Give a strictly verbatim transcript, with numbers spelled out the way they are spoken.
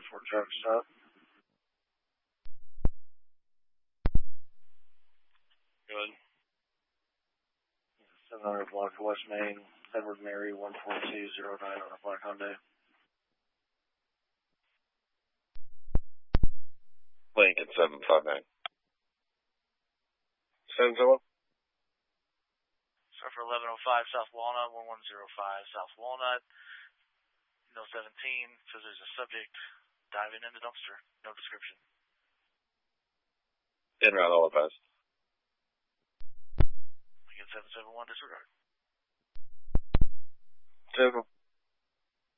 for traffic stop. Good. seven hundred block of West Main, Edward Mary, one four two zero nine on a black Hyundai. Lincoln seven five nine. seven zero. Start for eleven oh five South Walnut, one one zero five South Walnut. No seventeen, says there's a subject diving in the dumpster. No description. In route all advised. Lincoln seven seven one, disregard. seven.